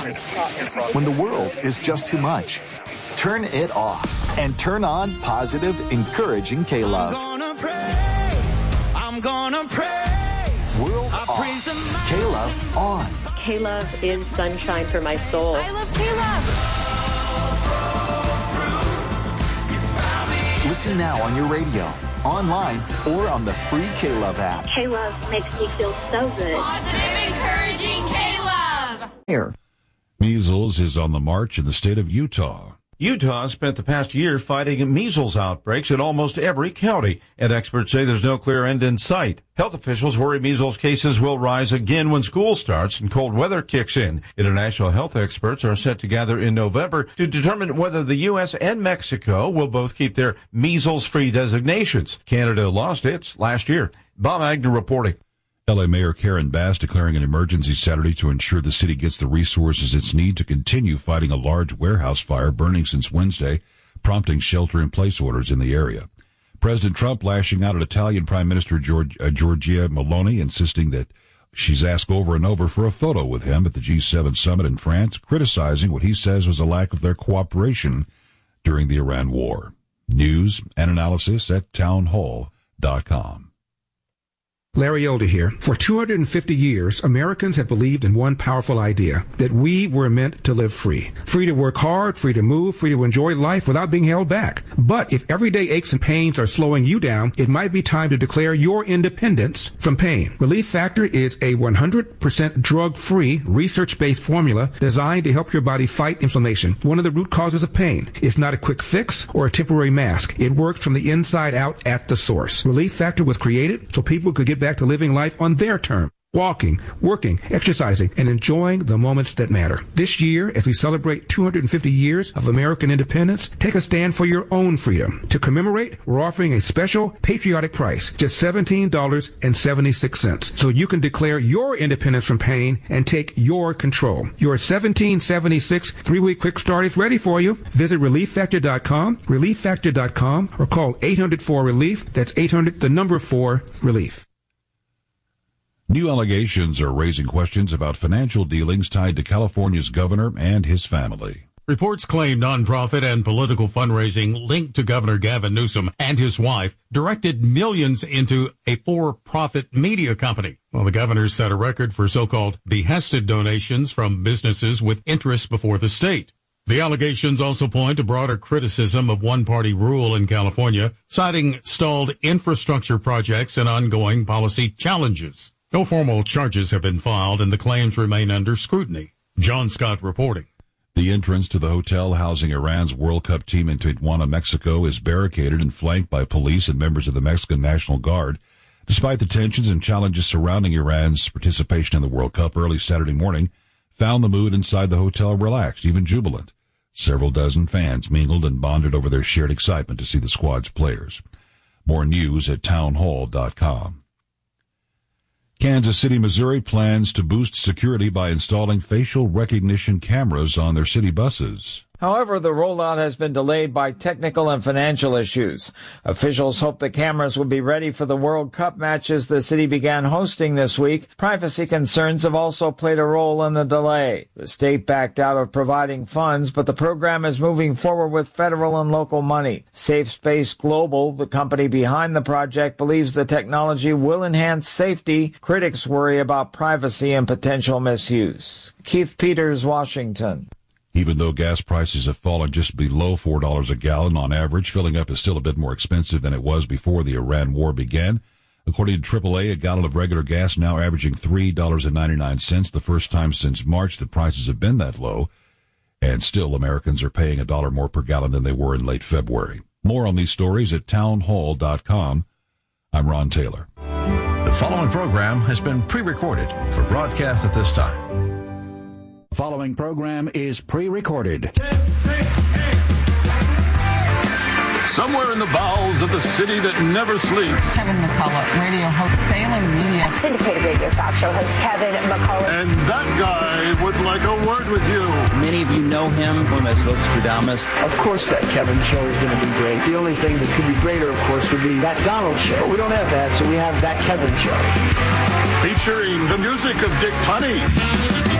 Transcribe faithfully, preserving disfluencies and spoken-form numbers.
When the world is just too much, turn it off and turn on positive, encouraging K-Love. I'm gonna praise, I'm gonna praise. World I off, K-Love on. K-Love is sunshine for my soul. I love K-Love. Listen now on your radio, online, or on the free K-Love app. K-Love makes me feel so good. Positive, encouraging K-Love. Here. Measles is on the march in the state of Utah. Utah spent the past year fighting measles outbreaks in almost every county, and experts say there's no clear end in sight. Health officials worry measles cases will rise again when school starts and cold weather kicks in. International health experts are set to gather in November to determine whether the U S and Mexico will both keep their measles-free designations. Canada lost its last year. Bob Agnew reporting. L A Mayor Karen Bass declaring an emergency Saturday to ensure the city gets the resources it's need to continue fighting a large warehouse fire burning since Wednesday, prompting shelter-in-place orders in the area. President Trump lashing out at Italian Prime Minister George, uh, Giorgia Meloni, insisting that she's asked over and over for a photo with him at the G seven summit in France, criticizing what he says was a lack of their cooperation during the Iran war. News and analysis at townhall dot com. Larry Elder here. For two hundred fifty years, Americans have believed in one powerful idea, that we were meant to live free. Free to work hard, free to move, free to enjoy life without being held back. But if everyday aches and pains are slowing you down, it might be time to declare your independence from pain. Relief Factor is a one hundred percent drug-free, research-based formula designed to help your body fight inflammation, one of the root causes of pain. It's not a quick fix or a temporary mask. It works from the inside out at the source. Relief Factor was created so people could get back to living life on their terms. Walking, working, exercising, and enjoying the moments that matter. This year, as we celebrate two hundred fifty years of American independence, take a stand for your own freedom. To commemorate, we're offering a special patriotic price, just seventeen dollars and seventy-six cents, so you can declare your independence from pain and take your control. Your seventeen seventy-six three-week quick start is ready for you. Visit relief factor dot com, relief factor dot com, or call eight hundred four relief. That's eight hundred, the number four, relief. New allegations are raising questions about financial dealings tied to California's governor and his family. Reports claim nonprofit and political fundraising linked to Governor Gavin Newsom and his wife directed millions into a for-profit media company. Well, the governor set a record for so-called behested donations from businesses with interests before the state. The allegations also point to broader criticism of one-party rule in California, citing stalled infrastructure projects and ongoing policy challenges. No formal charges have been filed, and the claims remain under scrutiny. John Scott reporting. The entrance to the hotel housing Iran's World Cup team in Tijuana, Mexico, is barricaded and flanked by police and members of the Mexican National Guard. Despite the tensions and challenges surrounding Iran's participation in the World Cup, early Saturday morning found the mood inside the hotel relaxed, even jubilant. Several dozen fans mingled and bonded over their shared excitement to see the squad's players. More news at townhall dot com. Kansas City, Missouri plans to boost security by installing facial recognition cameras on their city buses. However, the rollout has been delayed by technical and financial issues. Officials hope the cameras will be ready for the World Cup matches the city began hosting this week. Privacy concerns have also played a role in the delay. The state backed out of providing funds, but the program is moving forward with federal and local money. Safe Space Global, the company behind the project, believes the technology will enhance safety. Critics worry about privacy and potential misuse. Keith Peters, Washington. Even though gas prices have fallen just below four dollars a gallon on average, filling up is still a bit more expensive than it was before the Iran war began. According to triple A, a gallon of regular gas now averaging three dollars and ninety-nine cents, the first time since March that prices have been that low. And still, Americans are paying a dollar more per gallon than they were in late February. More on these stories at townhall dot com. I'm Ron Taylor. The following program has been pre-recorded for broadcast at this time. The following program is pre-recorded. Somewhere in the bowels of the city that never sleeps. Kevin McCullough, radio host, Salem Media. Syndicated radio talk show host Kevin McCullough. And that guy would like a word with you. Many of you know him as Nostradamus. Of course that Kevin show is going to be great. The only thing that could be greater, of course, would be that Donald show. But we don't have that, so we have that Kevin show. Featuring the music of Dick Tunney.